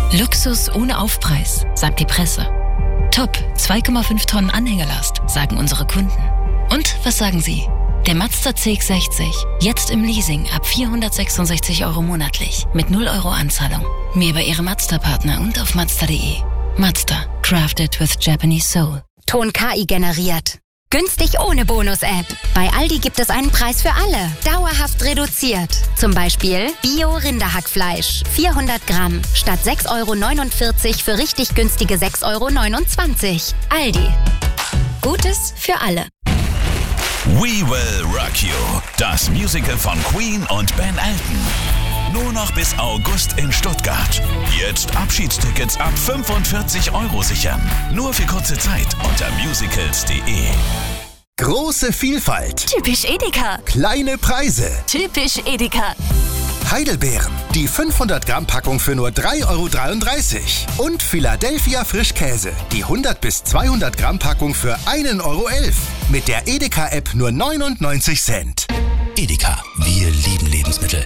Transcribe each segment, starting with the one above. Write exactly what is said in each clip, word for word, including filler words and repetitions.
Luxus ohne Aufpreis, sagt die Presse. Top, zwei Komma fünf Tonnen Anhängelast, sagen unsere Kunden. Und was sagen Sie? Der Mazda C X sechzig, jetzt im Leasing ab vierhundertsechsundsechzig Euro monatlich, mit null Euro Anzahlung. Mehr bei Ihrem Mazda-Partner und auf Mazda punkt de. Mazda, crafted with Japanese soul. Ton K I generiert. Günstig ohne Bonus-App. Bei Aldi gibt es einen Preis für alle. Dauerhaft reduziert. Zum Beispiel Bio-Rinderhackfleisch. vierhundert Gramm. Statt sechs Euro neunundvierzig für richtig günstige sechs Euro neunundzwanzig. Aldi. Gutes für alle. We Will Rock You. Das Musical von Queen und Ben Elton. Nur noch bis August in Stuttgart. Jetzt Abschiedstickets ab fünfundvierzig Euro sichern. Nur für kurze Zeit unter musicals punkt de. Große Vielfalt. Typisch Edeka. Kleine Preise. Typisch Edeka. Heidelbeeren. Die fünfhundert Gramm Packung für nur drei Euro dreiunddreißig. Und Philadelphia Frischkäse. Die hundert bis zweihundert Gramm Packung für ein Euro elf. Mit der Edeka-App nur neunundneunzig Cent. Edeka. Wir lieben Lebensmittel.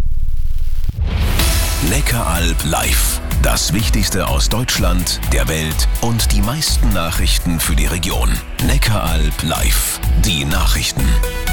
Neckaralb live. Das Wichtigste aus Deutschland, der Welt und die meisten Nachrichten für die Region. Neckaralb live. Die Nachrichten.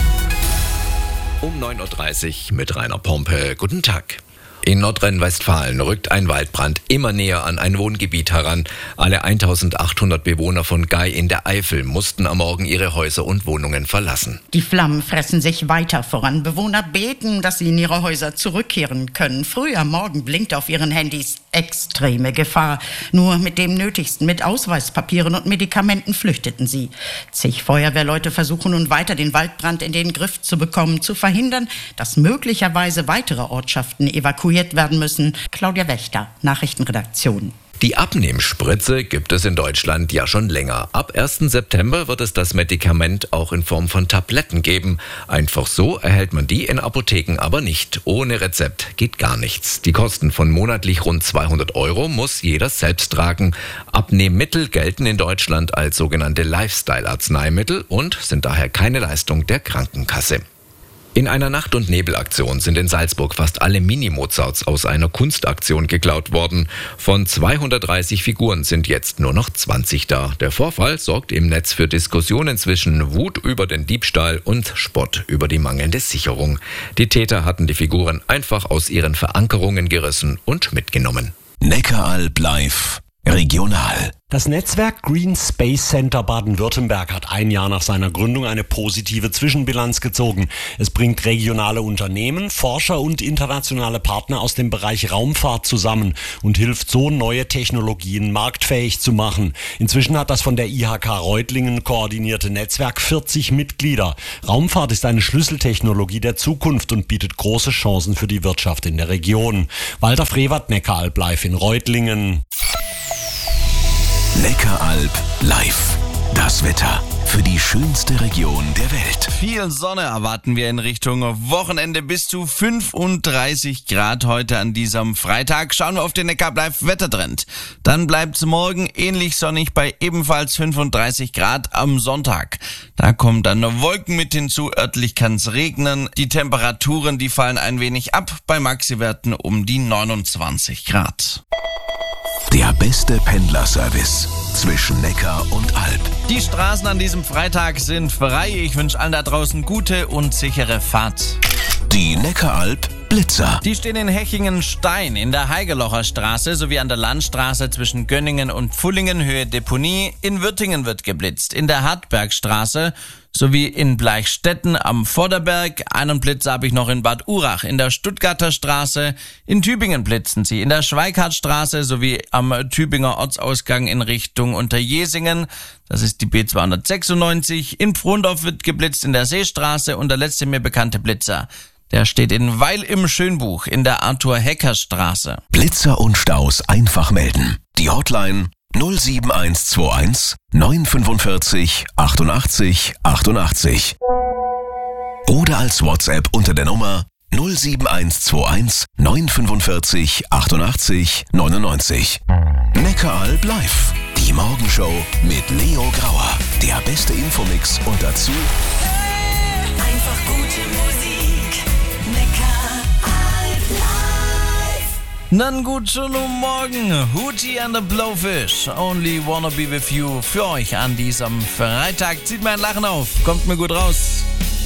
Um neun Uhr dreißig mit Rainer Pompe. Guten Tag. In Nordrhein-Westfalen rückt ein Waldbrand immer näher an ein Wohngebiet heran. Alle eintausendachthundert Bewohner von Gei in der Eifel mussten am Morgen ihre Häuser und Wohnungen verlassen. Die Flammen fressen sich weiter voran. Bewohner beten, dass sie in ihre Häuser zurückkehren können. Früh am Morgen blinkt auf ihren Handys extreme Gefahr. Nur mit dem Nötigsten, mit Ausweispapieren und Medikamenten flüchteten sie. Zig Feuerwehrleute versuchen nun weiter, den Waldbrand in den Griff zu bekommen, zu verhindern, dass möglicherweise weitere Ortschaften evakuiert werden müssen. Claudia Wächter, Nachrichtenredaktion. Die Abnehmspritze gibt es in Deutschland ja schon länger. Ab ersten September wird es das Medikament auch in Form von Tabletten geben. Einfach so erhält man die in Apotheken aber nicht. Ohne Rezept geht gar nichts. Die Kosten von monatlich rund zweihundert Euro muss jeder selbst tragen. Abnehmmittel gelten in Deutschland als sogenannte Lifestyle-Arzneimittel und sind daher keine Leistung der Krankenkasse. In einer Nacht- und Nebelaktion sind in Salzburg fast alle Mini-Mozarts aus einer Kunstaktion geklaut worden. Von zweihundertdreißig Figuren sind jetzt nur noch zwanzig da. Der Vorfall sorgt im Netz für Diskussionen zwischen Wut über den Diebstahl und Spott über die mangelnde Sicherung. Die Täter hatten die Figuren einfach aus ihren Verankerungen gerissen und mitgenommen. Neckaralb live. Regional. Das Netzwerk Green Space Center Baden-Württemberg hat ein Jahr nach seiner Gründung eine positive Zwischenbilanz gezogen. Es bringt regionale Unternehmen, Forscher und internationale Partner aus dem Bereich Raumfahrt zusammen und hilft so, neue Technologien marktfähig zu machen. Inzwischen hat das von der I H K Reutlingen koordinierte Netzwerk vierzig Mitglieder. Raumfahrt ist eine Schlüsseltechnologie der Zukunft und bietet große Chancen für die Wirtschaft in der Region. Walter Frevert, Neckaralb live in Reutlingen. Neckaralb live. Das Wetter für die schönste Region der Welt. Viel Sonne erwarten wir in Richtung Wochenende, bis zu fünfunddreißig Grad heute an diesem Freitag. Schauen wir auf den Neckaralb live Wettertrend. Dann bleibt's morgen ähnlich sonnig bei ebenfalls fünfunddreißig Grad am Sonntag. Da kommen dann Wolken mit hinzu, örtlich kann's regnen. Die Temperaturen, die fallen ein wenig ab, bei Maxiwerten um die neunundzwanzig Grad. Der beste Pendlerservice zwischen Neckar und Alb. Die Straßen an diesem Freitag sind frei. Ich wünsche allen da draußen gute und sichere Fahrt. Die Neckaralb Blitzer. Die stehen in Hechingen-Stein in der Heigelocher Straße sowie an der Landstraße zwischen Gönningen und Pfullingen Höhe Deponie. In Würtingen wird geblitzt, in der Hartbergstraße sowie in Bleichstätten am Vorderberg. Einen Blitzer habe ich noch in Bad Urach, in der Stuttgarter Straße. In Tübingen blitzen sie, in der Schweikhartstraße sowie am Tübinger Ortsausgang in Richtung Unterjesingen. Das ist die B zweihundertsechsundneunzig. In Pfrondorf wird geblitzt in der Seestraße und der letzte mir bekannte Blitzer, der steht in Weil im Schönbuch in der Arthur-Hecker-Straße. Blitzer und Staus einfach melden. Die Hotline null sieben eins zwei eins neun fünf vier achtundachtzig achtundachtzig. Oder als WhatsApp unter der Nummer null sieben eins zwei eins neun fünf vier achtundachtzig neunundneunzig. Neckaralb live. Die Morgenshow mit Leo Grauer. Der beste Infomix und dazu Einfach gute Musik. Neckaralb live. Dann gut, schon um morgen. Hootie and the Blowfish. Only wanna be with you. Für euch an diesem Freitag. Zieht mein Lachen auf. Kommt mir gut raus.